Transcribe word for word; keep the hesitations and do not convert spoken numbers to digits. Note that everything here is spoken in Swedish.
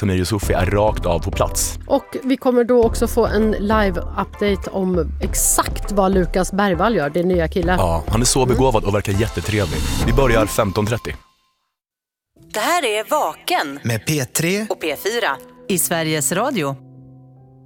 Samir Yusufi är rakt av på plats. Och vi kommer då också få en live-update om exakt vad Lukas Bergvall gör, det nya killen. Ja, han är så begåvad och verkar jättetrevlig. Vi börjar femton trettio. Det här är Vaken med P tre och P fyra i Sveriges Radio.